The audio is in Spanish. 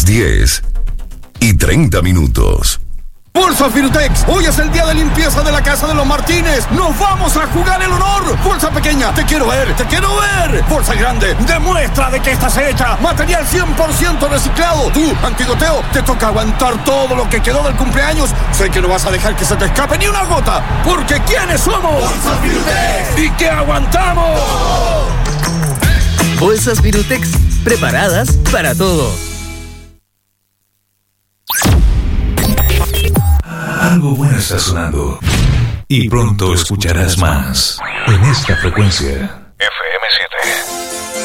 las 10:30. Bolsas Virutex, hoy es el día de limpieza de la casa de los Martínez. ¡Nos vamos a jugar el honor! Bolsa pequeña, te quiero ver, te quiero ver. Bolsa grande, demuestra de que estás hecha. Material 100% reciclado. Tú, Antigoteo, te toca aguantar todo lo que quedó del cumpleaños. Sé que no vas a dejar que se te escape ni una gota, porque ¿quiénes somos? Bolsas Virutex. ¿Y qué aguantamos? Bolsas Virutex, preparadas para todo. Algo bueno está sonando y pronto escucharás más en esta frecuencia.